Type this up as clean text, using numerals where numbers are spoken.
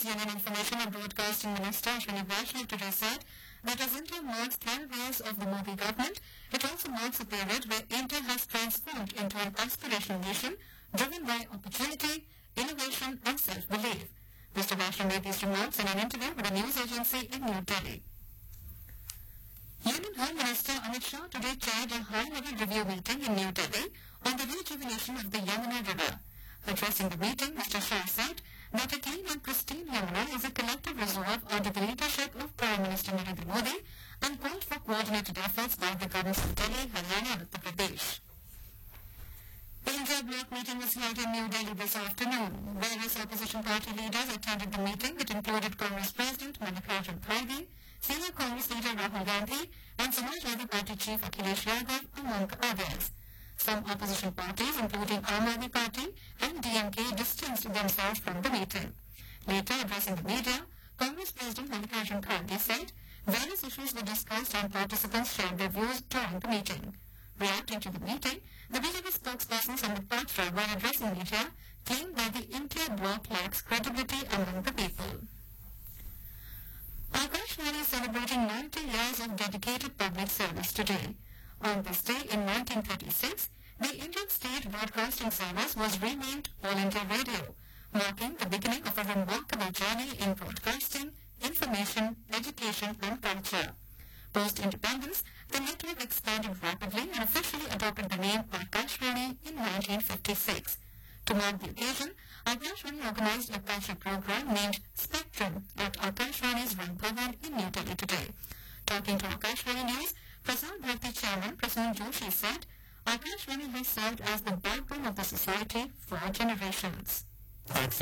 Union Information and Broadcasting Minister Ashwini Vaishnaw today said that as India marks 10 years of the Modi government, it also marks a period where India has transformed into an aspirational nation driven by opportunity, innovation and self-belief. Mr. Vaishnaw made these remarks in an interview with a news agency in New Delhi. Union Home Minister Amit Shah today chaired a high-level review meeting in New Delhi on the rejuvenation of the Yamuna River. Addressing the meeting, Mr. Shah said that a clean and pristine Yamuna is a collective resolve under the leadership of Prime Minister Narendra Modi and called for coordinated efforts by the governments of Delhi, Haryana and Uttar Pradesh. The India Bloc meeting was held in New Delhi this afternoon. Various opposition party leaders attended the meeting. It included Congress President Mallikarjun Kharge, Senior Congress leader Rahul Gandhi and Samajwadi Party Chief Akhilesh Yadav, among others. Some opposition parties, including Aam Aadmi Party and DMK, distanced themselves from the meeting. Later, addressing the media, Congress President Mallikarjun Kharge said various issues were discussed and participants shared their views during the meeting. Reacting to the meeting, the BJP spokesperson Sambit Patra, while addressing media, claimed that the India Bloc lacks credibility among the people. Akashvani is celebrating 90 years of dedicated public service today. On this day in 1936, the Indian State Broadcasting Service was renamed All India Radio, marking the beginning of a remarkable journey in broadcasting, information, education and culture. Post-independence, the network expanded rapidly and officially adopted the name Akashvani in 1956. To mark the occasion, Akashvani organized a culture program named Spectrum at Akashvani's Ram Bhavan in New Delhi today. Talking to Akashvani News, Prasar Bharati Chairman Prasanna Joshi said, Akashvani has served as the backbone of the society for generations.